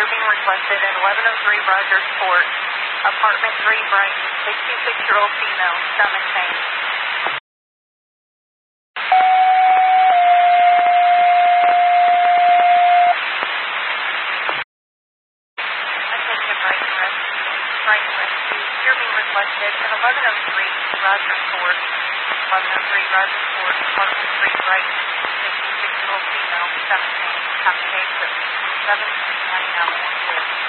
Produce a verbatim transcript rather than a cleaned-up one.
You're being requested at eleven oh three Rogers Court, apartment three, Brighton, sixty-six-year-old female, stomach pain. Attention, Brighton Rescue. Brighton Rescue. You're being requested at eleven oh three Rogers Court, eleven oh three Rogers Court, apartment three, Brighton, sixty-six-year-old female, stomach pain. Complications at twenty-seven, nine, nine, one, six.